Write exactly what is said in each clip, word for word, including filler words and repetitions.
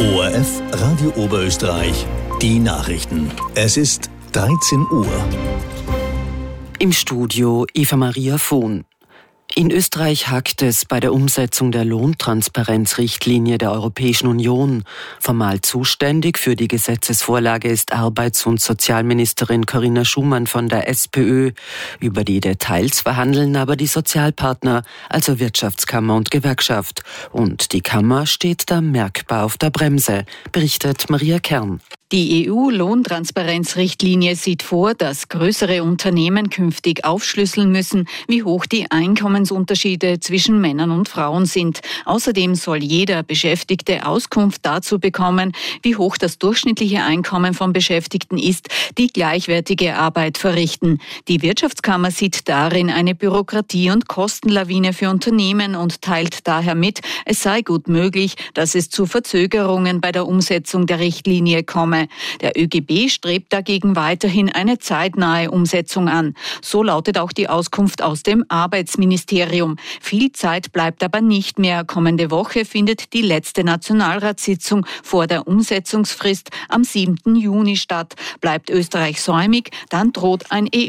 O R F Radio Oberösterreich, die Nachrichten. Es ist dreizehn Uhr. Im Studio Eva Maria Vohn. In Österreich hakt es bei der Umsetzung der Lohntransparenzrichtlinie der Europäischen Union. Formal zuständig für die Gesetzesvorlage ist Arbeits- und Sozialministerin Corinna Schumann von der SPÖ. Über die Details verhandeln aber die Sozialpartner, also Wirtschaftskammer und Gewerkschaft. Und die Kammer steht da merkbar auf der Bremse, berichtet Maria Kern. Die E U-Lohntransparenzrichtlinie sieht vor, dass größere Unternehmen künftig aufschlüsseln müssen, wie hoch die Einkommensunterschiede zwischen Männern und Frauen sind. Außerdem soll jeder Beschäftigte Auskunft dazu bekommen, wie hoch das durchschnittliche Einkommen von Beschäftigten ist, die gleichwertige Arbeit verrichten. Die Wirtschaftskammer sieht darin eine Bürokratie- und Kostenlawine für Unternehmen und teilt daher mit, es sei gut möglich, dass es zu Verzögerungen bei der Umsetzung der Richtlinie komme. Der Ö G B strebt dagegen weiterhin eine zeitnahe Umsetzung an. So lautet auch die Auskunft aus dem Arbeitsministerium. Viel Zeit bleibt aber nicht mehr. Kommende Woche findet die letzte Nationalratssitzung vor der Umsetzungsfrist am siebten Juni statt. Bleibt Österreich säumig, dann droht ein E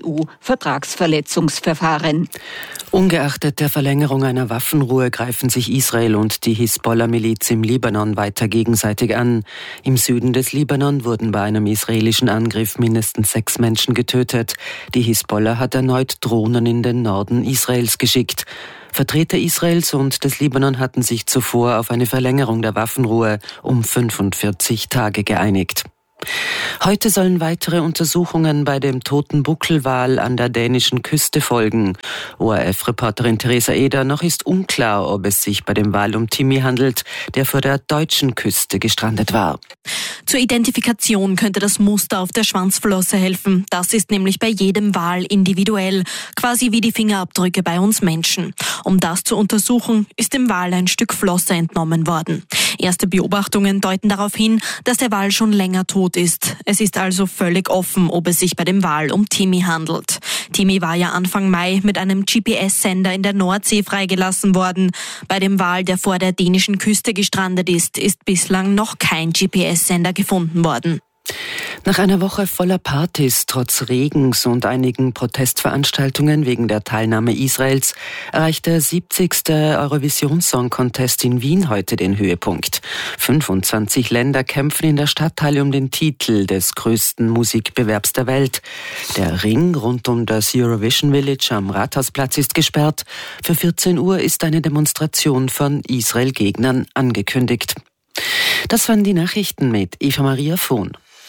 U-Vertragsverletzungsverfahren. Ungeachtet der Verlängerung einer Waffenruhe greifen sich Israel und die Hisbollah-Miliz im Libanon weiter gegenseitig an. Im Süden des Libanon wurden bei einem israelischen Angriff mindestens sechs Menschen getötet. Die Hisbollah hat erneut Drohnen in den Norden Israels geschickt. Vertreter Israels und des Libanon hatten sich zuvor auf eine Verlängerung der Waffenruhe um fünfundvierzig Tage geeinigt. Heute sollen weitere Untersuchungen bei dem toten Buckelwal an der dänischen Küste folgen. O R F-Reporterin Theresa Eder, noch ist unklar, ob es sich bei dem Wal um Timmy handelt, der vor der deutschen Küste gestrandet war. Zur Identifikation könnte das Muster auf der Schwanzflosse helfen. Das ist nämlich bei jedem Wal individuell, quasi wie die Fingerabdrücke bei uns Menschen. Um das zu untersuchen, ist dem Wal ein Stück Flosse entnommen worden. Erste Beobachtungen deuten darauf hin, dass der Wal schon länger tot ist. Es ist also völlig offen, ob es sich bei dem Wal um Timmy handelt. Timmy war ja Anfang Mai mit einem G P S-Sender in der Nordsee freigelassen worden. Bei dem Wal, der vor der dänischen Küste gestrandet ist, ist bislang noch kein G P S-Sender gefunden worden. Nach einer Woche voller Partys, trotz Regens und einigen Protestveranstaltungen wegen der Teilnahme Israels, erreicht der siebzigste Eurovision Song Contest in Wien heute den Höhepunkt. fünfundzwanzig Länder kämpfen in der Stadthalle um den Titel des größten Musikbewerbs der Welt. Der Ring rund um das Eurovision Village am Rathausplatz ist gesperrt. Für vierzehn Uhr ist eine Demonstration von Israel-Gegnern angekündigt. Das waren die Nachrichten mit Eva Maria Vohn.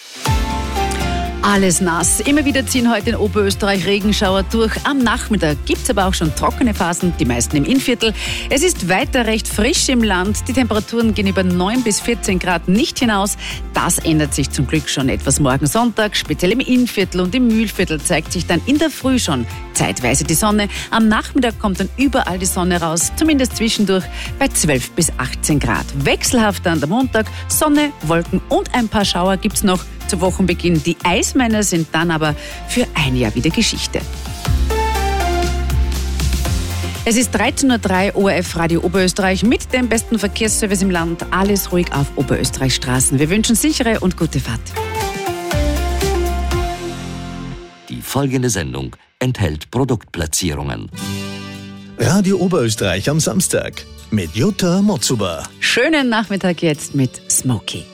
Alles nass. Immer wieder ziehen heute in Oberösterreich Regenschauer durch. Am Nachmittag gibt es aber auch schon trockene Phasen, die meisten im Innviertel. Es ist weiter recht frisch im Land. Die Temperaturen gehen über neun bis vierzehn Grad nicht hinaus. Das ändert sich zum Glück schon etwas morgen Sonntag. Speziell im Innviertel und im Mühlviertel zeigt sich dann in der Früh schon zeitweise die Sonne. Am Nachmittag kommt dann überall die Sonne raus, zumindest zwischendurch bei zwölf bis achtzehn Grad. Wechselhaft an der Montag, Sonne, Wolken und ein paar Schauer gibt's noch zu Wochenbeginn. Die Eismänner sind dann aber für ein Jahr wieder Geschichte. Es ist dreizehn Uhr drei, O R F Radio Oberösterreich mit dem besten Verkehrsservice im Land. Alles ruhig auf Oberösterreichs Straßen. Wir wünschen sichere und gute Fahrt. Die folgende Sendung enthält Produktplatzierungen. Radio Oberösterreich am Samstag mit Jutta Motzuber. Schönen Nachmittag jetzt mit Smokey.